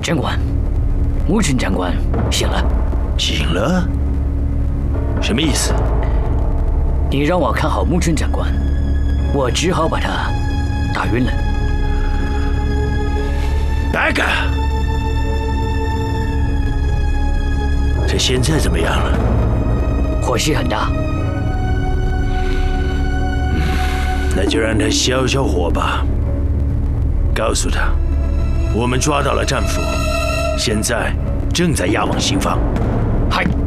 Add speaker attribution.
Speaker 1: 长官，木村长官醒了。
Speaker 2: 醒了？什么意思？
Speaker 1: 你让我看好木村长官，我只好把他打晕了。
Speaker 2: 白干！这现在怎么样了？
Speaker 1: 火势很大。
Speaker 2: 那就让他消消火吧。告诉他，我们抓到了战俘，现在正在押往刑房。
Speaker 1: 嗨。